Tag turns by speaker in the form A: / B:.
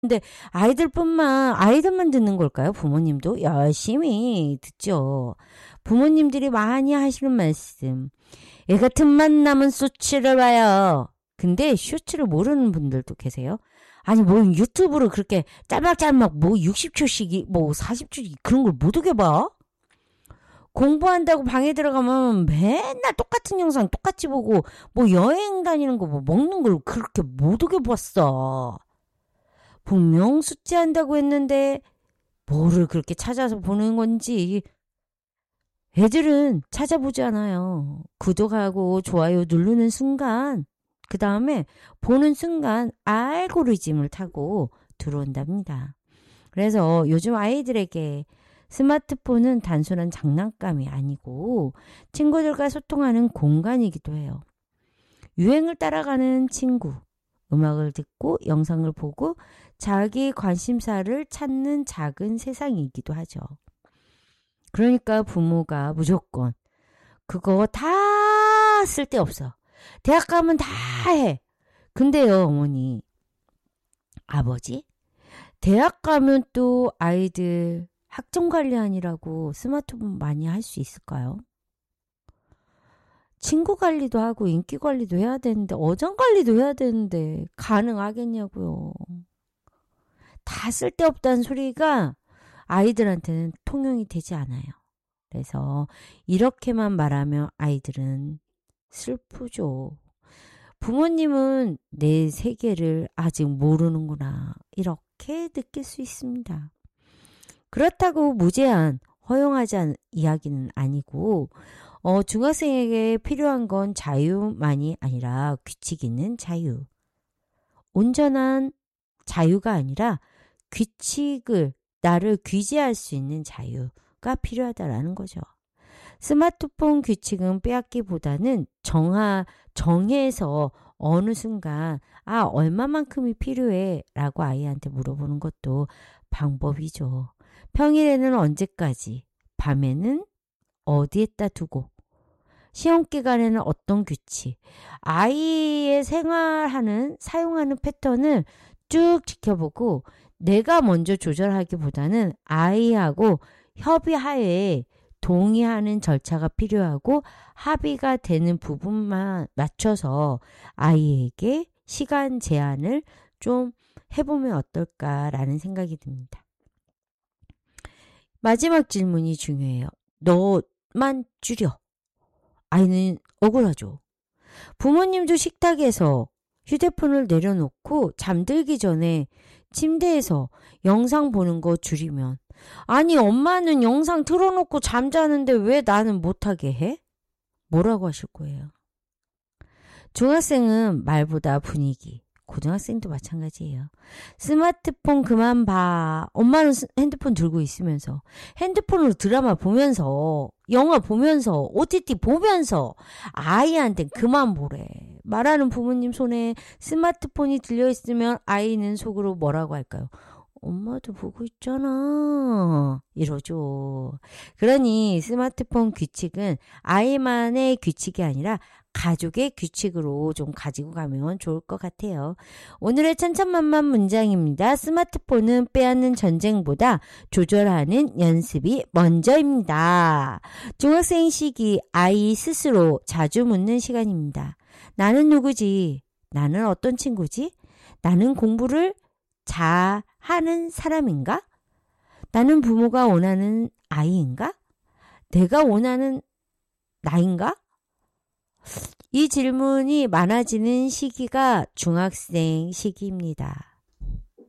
A: 근데 아이들만 듣는 걸까요? 부모님도 열심히 듣죠. 부모님들이 많이 하시는 말씀. 애가 틈만 나면 쇼츠를 봐요. 근데 쇼츠를 모르는 분들도 계세요. 아니 뭐 유튜브로 그렇게 짤막짤막 뭐 60초씩 뭐 40초 그런 걸 못 오게 봐? 공부한다고 방에 들어가면 맨날 똑같은 영상 똑같이 보고 뭐 여행 다니는 거 뭐 먹는 걸 그렇게 못 오게 봤어. 분명 숙제한다고 했는데 뭐를 그렇게 찾아서 보는 건지. 애들은 찾아보지 않아요. 구독하고 좋아요 누르는 순간, 그 다음에 보는 순간 알고리즘을 타고 들어온답니다. 그래서 요즘 아이들에게 스마트폰은 단순한 장난감이 아니고 친구들과 소통하는 공간이기도 해요. 유행을 따라가는 친구, 음악을 듣고 영상을 보고 자기 관심사를 찾는 작은 세상이기도 하죠. 그러니까 부모가 무조건 그거 다 쓸데없어. 대학 가면 다 해. 근데요, 어머니, 아버지, 대학 가면 또 아이들 학점 관리하느라고 스마트폰 많이 할 수 있을까요? 친구 관리도 하고 인기 관리도 해야 되는데 어장 관리도 해야 되는데 가능하겠냐고요. 다 쓸데없다는 소리가 아이들한테는 통용이 되지 않아요. 그래서 이렇게만 말하면 아이들은 슬프죠. 부모님은 내 세계를 아직 모르는구나 이렇게 느낄 수 있습니다. 그렇다고 무제한 허용하자는 이야기는 아니고 중학생에게 필요한 건 자유만이 아니라 규칙 있는 자유. 온전한 자유가 아니라 규칙을 나를 규제할 수 있는 자유가 필요하다라는 거죠. 스마트폰 규칙은 빼앗기보다는 정해서 어느 순간 얼마만큼이 필요해 라고 아이한테 물어보는 것도 방법이죠. 평일에는 언제까지, 밤에는 어디에다 두고, 시험 기간에는 어떤 규칙, 아이의 사용하는 패턴을 쭉 지켜보고 내가 먼저 조절하기보다는 아이하고 협의하에 동의하는 절차가 필요하고 합의가 되는 부분만 맞춰서 아이에게 시간 제한을 좀 해보면 어떨까라는 생각이 듭니다. 마지막 질문이 중요해요. 너만 줄여. 아이는 억울하죠. 부모님도 식탁에서 휴대폰을 내려놓고 잠들기 전에 침대에서 영상 보는 거 줄이면, 아니 엄마는 영상 틀어놓고 잠자는데 왜 나는 못하게 해? 뭐라고 하실 거예요? 중학생은 말보다 분위기, 고등학생도 마찬가지예요. 스마트폰 그만 봐. 엄마는 핸드폰 들고 있으면서, 핸드폰으로 드라마 보면서, 영화 보면서, OTT 보면서 아이한테 그만 보래. 말하는 부모님 손에 스마트폰이 들려있으면 아이는 속으로 뭐라고 할까요? 엄마도 보고 있잖아. 이러죠. 그러니 스마트폰 규칙은 아이만의 규칙이 아니라 가족의 규칙으로 좀 가지고 가면 좋을 것 같아요. 오늘의 천천만만 문장입니다. 스마트폰은 빼앗는 전쟁보다 조절하는 연습이 먼저입니다. 중학생 시기 아이 스스로 자주 묻는 시간입니다. 나는 누구지? 나는 어떤 친구지? 나는 공부를 잘하는 사람인가? 나는 부모가 원하는 아이인가? 내가 원하는 나인가? 이 질문이 많아지는 시기가 중학생 시기입니다.